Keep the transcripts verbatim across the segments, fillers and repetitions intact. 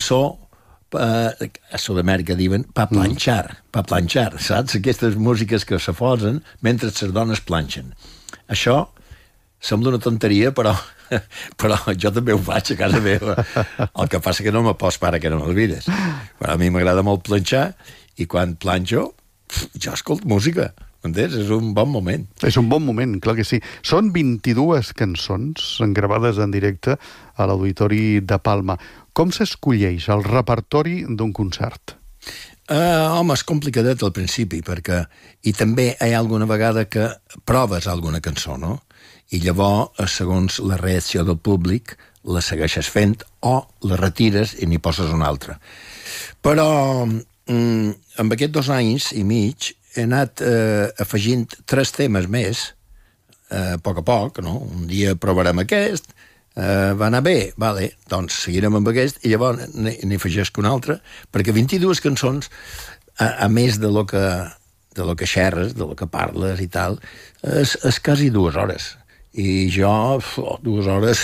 cançó, eh, a Sud-amèrica diuen pa planxar, mm. pa planxar, saps? Aquestes músiques que se posen mentre les dones planxen. Això sembla una tonteria, però, però jo també ho faig a casa meva. El que passa que no me pots para que no m'olvides. Però a mi m'agrada molt planxar i quan planxo, jo escolto música. Entens? És un bon moment. És un bon moment, clar que sí. Són vint-i-dues cançons gravades en directe a l'Auditori de Palma. Com s'escolleix el repertori d'un concert? Uh, home, és complicadet al principi, perquè... I també hi ha alguna vegada que proves alguna cançó, no? I llavors, segons la reacció del públic, la segueixes fent o la retires i n'hi poses una altra. Però, mm, amb aquests dos anys i mig, he anat eh, afegint tres temes més, eh, a poc a poc, no? Un dia provarem aquest, eh, va anar bé, vale, doncs seguirem amb aquest, i llavors n'hi afegeixo un altre, perquè vint-i-dues cançons, a, a més de lo que, de lo que xerres, de lo que parles i tal, és, és quasi dues hores. I jo, oh, dues hores,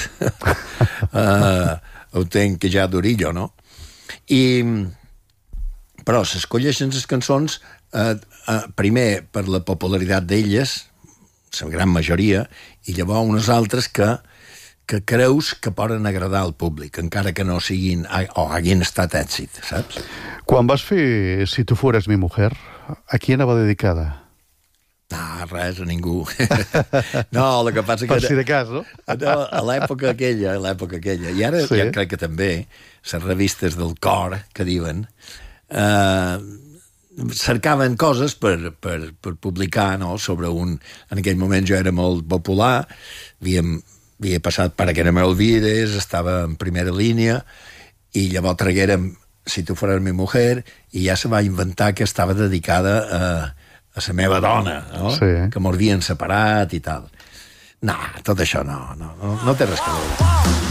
eh, ho tenc que ja d'orillo, no? I, però s'escolleixen les cançons Uh, uh, primer per la popularitat d'elles, la gran majoria, i llavors unes altres que, que creus que poden agradar al públic, encara que no siguin o hagin estat èxit, saps? Quan vas fer Si tu fueras mi mujer, a qui anava dedicada? No, res, a ningú. No, el que passa que... Per si de cas, no? No, a l'època aquella, a l'època aquella. I ara sí. Ja crec que també, les revistes del cor, que diuen... Eh, cercaven coses per, per, per publicar, no?, sobre un... En aquell moment jo era molt popular, havíem, havia passat Para que no me olvides, estava en primera línia, i llavors traguérem Si tu fueras mi mujer, i ja se va inventar que estava dedicada a, a la meva dona, no? Sí. Que m'havien separat i tal. No, tot això no, no, no, no té res que veure.